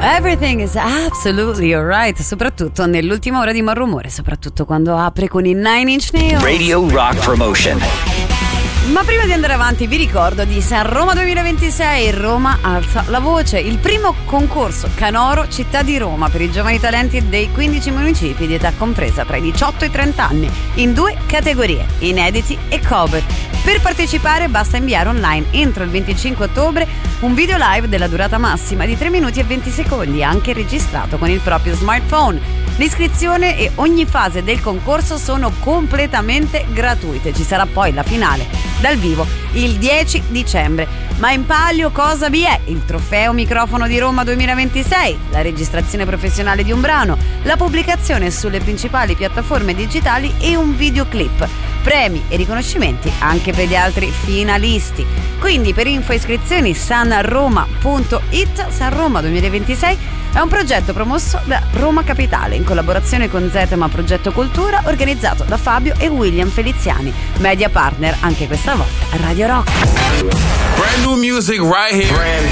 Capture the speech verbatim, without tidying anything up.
Everything is absolutely alright, soprattutto nell'ultima ora di Malrumore, soprattutto quando apre con i Nine Inch Nails. Radio Rock Promotion. Ma prima di andare avanti vi ricordo di Sanroma duemilaventisei, Roma alza la voce, il primo concorso Canoro Città di Roma per i giovani talenti dei quindici municipi di età compresa tra i diciotto e i trenta anni, in due categorie, inediti e cover. Per partecipare basta inviare online entro il venticinque ottobre un video live della durata massima di tre minuti e venti secondi, anche registrato con il proprio smartphone. L'iscrizione e ogni fase del concorso sono completamente gratuite. Ci sarà poi la finale dal vivo il dieci dicembre. Ma in palio cosa vi è? Il trofeo Microfono di Roma duemilaventisei, la registrazione professionale di un brano, la pubblicazione sulle principali piattaforme digitali e un videoclip. Premi e riconoscimenti anche per gli altri finalisti. Quindi per info e iscrizioni sanroma punto it. Sanroma duemilaventisei è un progetto promosso da Roma Capitale in collaborazione con Zetema Progetto Cultura, organizzato da Fabio e William Feliziani, media partner anche questa volta Radio Rock. Brand new music right here. Brand